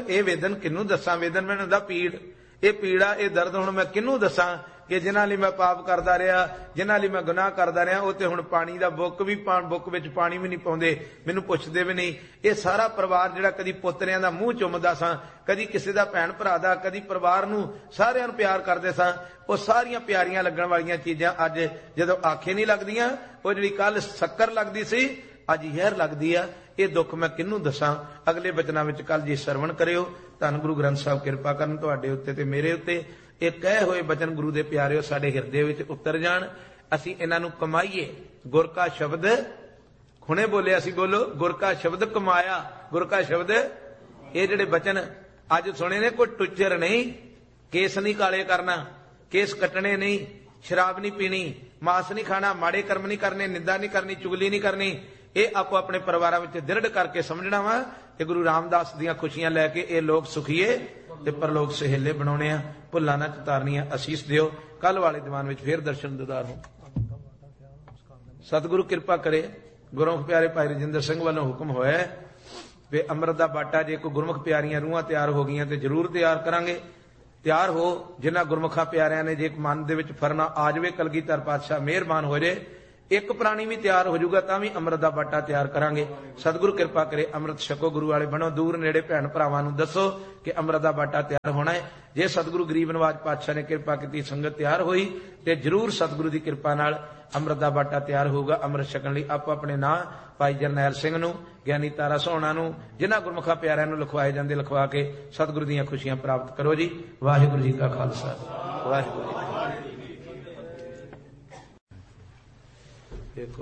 ਇਹ ਵੇਦਨ ਕਿਹਨੂੰ ਦੱਸਾਂ। ਵੇਦਨ ਮੈਨੂੰ ਹੁੰਦਾ ਪੀੜ, ਇਹ ਪੀੜਾ, ਇਹ ਦਰਦ ਹੁਣ ਮੈਂ ਕਿਹਨੂੰ ਦੱਸਾਂ ਕਿ ਜਿਨ੍ਹਾਂ ਲਈ ਮੈਂ ਪਾਪ ਕਰਦਾ ਰਿਹਾ, ਜਿਨ੍ਹਾਂ ਲਈ ਮੈਂ ਗੁਨਾਹ ਕਰਦਾ ਰਿਹਾ, ਉਹ ਤੇ ਹੁਣ ਪਾਣੀ ਦਾ ਬੁੱਕ ਵਿੱਚ ਪਾਣੀ ਵੀ ਨਹੀਂ ਪਾਉਂਦੇ, ਮੈਨੂੰ ਪੁੱਛਦੇ ਵੀ ਨਹੀਂ। ਇਹ ਸਾਰਾ ਪਰਿਵਾਰ ਜਿਹੜਾ ਕਦੀ ਪੋਤਰਿਆਂ ਦਾ ਮੂੰਹ ਚੁੰਮਦਾ ਸਾਂ, ਕਦੀ ਕਿਸੇ ਦਾ ਭੈਣ ਭਰਾ ਦਾ, ਕਦੀ ਪਰਿਵਾਰ ਨੂੰ ਸਾਰਿਆਂ ਨੂੰ ਪਿਆਰ ਕਰਦੇ ਸਾਂ, ਉਹ ਸਾਰੀਆਂ ਪਿਆਰੀਆਂ ਲੱਗਣ ਵਾਲੀਆਂ ਚੀਜ਼ਾਂ ਅੱਜ ਜਦੋਂ ਆਖੇ ਨਹੀਂ ਲੱਗਦੀਆਂ, ਉਹ ਜਿਹੜੀ ਕੱਲ ਸ਼ੱਕਰ ਲੱਗਦੀ ਸੀ ਅੱਜ ਜ਼ਹਿਰ ਲੱਗਦੀ ਆ। ਇਹ ਦੁੱਖ ਮੈਂ ਕਿਹਨੂੰ ਦੱਸਾਂ। ਅਗਲੇ ਬਚਨਾਂ ਵਿੱਚ ਕੱਲ ਜੀ ਸਰਵਣ ਕਰਿਓ। ਧੰਨ ਗੁਰੂ ਗ੍ਰੰਥ ਸਾਹਿਬ ਕਿਰਪਾ ਕਰਨ ਤੁਹਾਡੇ ਉੱਤੇ ਤੇ ਮੇਰੇ ਉੱਤੇ। ਇਹ ਕਹੇ ਹੋਏ ਬਚਨ ਗੁਰੂ ਦੇ ਪਿਆਰਿਓ ਸਾਡੇ ਹਿਰਦੇ ਵਿੱਚ ਉਤਰ ਜਾਣ, ਅਸੀਂ ਇਹਨਾਂ ਨੂੰ ਕਮਾਈਏ। ਗੁਰ ਕਾ ਸ਼ਬਦ ਹੁਣੇ ਬੋਲਿਆ ਸੀ, ਬੋਲੋ, ਗੁਰ ਕਾ ਸ਼ਬਦ ਕਮਾਇਆ। ਗੁਰ ਕਾ ਸ਼ਬਦ, ਇਹ ਜਿਹੜੇ ਬਚਨ ਅੱਜ ਸੁਣੇ ਨੇ, ਕੋਈ ਟੁੱਚਰ ਨਹੀਂ, ਕੇਸ ਨਹੀਂ ਕਾਲੇ ਕਰਨਾ, ਕੇਸ ਕੱਟਣੇ ਨਹੀਂ, ਸ਼ਰਾਬ ਨਹੀਂ ਪੀਣੀ, ਮਾਸ ਨਹੀਂ ਖਾਣਾ, ਮਾੜੇ ਕਰਮ ਨਹੀਂ ਕਰਨੇ, ਨਿੰਦਾ ਨਹੀਂ ਕਰਨੀ, ਚੁਗਲੀ ਨਹੀਂ ਕਰਨੀ। ਇਹ ਆਪੋ ਆਪਣੇ ਪਰਿਵਾਰਾਂ ਵਿੱਚ ਦ੍ਰਿੜ ਕਰਕੇ ਸਮਝਣਾ ਵਾ ਕਿ ਗੁਰੂ ਰਾਮਦਾਸ ਦੀਆਂ ਖੁਸ਼ੀਆਂ ਲੈ ਕੇ ਇਹ ਲੋਕ ਸੁਖੀਏ ਤੇ ਪਰਲੋਕ ਸਹੇਲੇ ਬਣਾਉਣੇ ਆ। ਭੁੱਲਾਂ ਨਾ ਚਤਾਰਨੀਆਂ। ਅਸੀਸ ਦਿਓ। ਕੱਲ ਵਾਲੇ ਦੀਵਾਨ ਵਿੱਚ ਫੇਰ ਦਰਸ਼ਨ ਦੀਦਾਰ ਹੋ। ਸਤਿਗੁਰੂ ਕਿਰਪਾ ਕਰੇ। ਗੁਰਮੁਖ ਪਿਆਰੇ ਭਾਈ ਰਜਿੰਦਰ ਸਿੰਘ ਵੱਲੋਂ ਹੁਕਮ ਹੋਇਆ ਵੀ ਅੰਮ੍ਰਿਤ ਦਾ ਬਾਟਾ ਜੇ ਕੋਈ ਗੁਰਮੁਖ ਪਿਆਰੀਆਂ ਰੂਹਾਂ ਤਿਆਰ ਹੋ ਗਈਆਂ ਤੇ ਜ਼ਰੂਰ ਤਿਆਰ ਕਰਾਂਗੇ। ਤਿਆਰ ਹੋ। ਜਿਨ੍ਹਾਂ ਗੁਰਮੁਖਾਂ ਪਿਆਰਿਆਂ ਨੇ ਜੇ ਮਨ ਦੇ ਵਿੱਚ ਫਰਨਾ ਆ ਜਾਵੇ, ਕਲਗੀਧਰ ਪਾਤਸ਼ਾਹ ਮਿਹਰਬਾਨ ਹੋ ਜੇ, ਇੱਕ ਪ੍ਰਾਣੀ ਵੀ ਤਿਆਰ ਹੋ ਜਾਊਗਾ ਤਾਂ ਵੀ ਅੰਮ੍ਰਿਤ ਦਾ ਬਾਟਾ ਤਿਆਰ ਕਰਾਂਗੇ। ਸਤਿਗੁਰੂ ਕਿਰਪਾ ਕਰੇ। ਅੰਮ੍ਰਿਤ ਛਕੋ। ਗੁਰੂ ਵਾਲੇ ਬਣੋ। ਦੂਰ ਨੇੜੇ ਭੈਣ ਭਰਾਵਾਂ ਨੂੰ ਦੱਸੋ ਕਿ ਅੰਮ੍ਰਿਤ ਦਾ ਬਾਟਾ ਤਿਆਰ ਹੋਣਾ ਹੈ। ਜੇ ਸਤਿਗੁਰੂ ਗਰੀਬ ਨਵਾਜ ਪਾਤਸ਼ਾਹ ਨੇ ਕਿਰਪਾ ਕੀਤੀ, ਸੰਗਤ ਤਿਆਰ ਹੋਈ ਤੇ ਜ਼ਰੂਰ ਸਤਿਗੁਰੂ ਦੀ ਕਿਰਪਾ ਨਾਲ ਅੰਮ੍ਰਿਤ ਦਾ ਬਾਟਾ ਤਿਆਰ ਹੋਊਗਾ। ਅੰਮ੍ਰਿਤ ਛਕਣ ਲਈ ਆਪੋ ਆਪਣੇ ਨਾਂ ਭਾਈ ਜਰਨੈਲ ਸਿੰਘ ਨੂੰ, ਗਿਆਨੀ ਤਾਰਾ ਸੋਹਣਾ ਨੂੰ, ਜਿਨ੍ਹਾਂ ਗੁਰਮੁਖਾਂ ਪਿਆਰਿਆਂ ਨੂੰ ਲਿਖਵਾਏ ਜਾਂਦੇ ਲਿਖਵਾ ਕੇ ਸਤਿਗੁਰੂ ਦੀਆਂ ਖੁਸ਼ੀਆਂ ਪ੍ਰਾਪਤ ਕਰੋ ਜੀ। ਵਾਹਿਗੁਰੂ ਜੀ ਕਾ ਖਾਲਸਾ, ਵਾਹਿਗੁਰੂ ਜੀ ਕੀ ਫਤਿਹ।